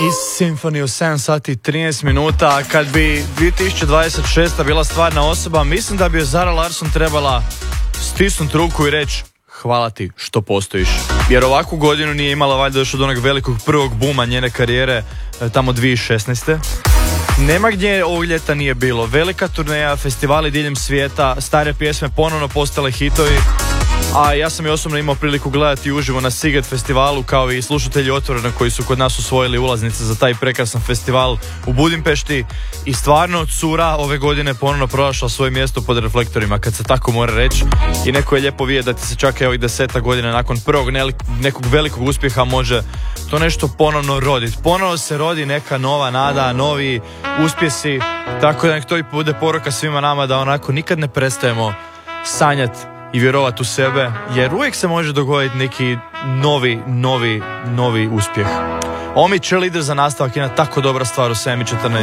Symphony u 7 sati i 13 minuta. Kad bi 2026. bila stvarna osoba, mislim da bi je Zara Larsson trebala stisnuti ruku i reći hvala ti što postojiš. Jer ovakvu godinu nije imala valjda još od onog velikog prvog buma njene karijere tamo 2016. Nema gdje ovog ljeta nije bilo. Velika turneja, festivali diljem svijeta, stare pjesme ponovno postale hitovi. A ja sam i osobno imao priliku gledati uživo na Siget festivalu, kao i slušatelji Otvorena koji su kod nas usvojili ulaznice za taj prekrasan festival u Budimpešti. I stvarno cura ove godine ponovno pronašla svoje mjesto pod reflektorima, kad se tako mora reći. I neko je lijepo vidjeti da ti se čak evo i 10 godina nakon prvog nekog velikog uspjeha može to nešto ponovno roditi. Ponovno se rodi neka nova nada, novi uspjesi. Tako da nek to i bude poruka svima nama da onako nikad ne prestajemo sanjati i vjerovati u sebe, jer uvijek se može dogoditi neki novi uspjeh. Omi Cheerleader za nastavak je jedna tako dobra stvar u 7:14.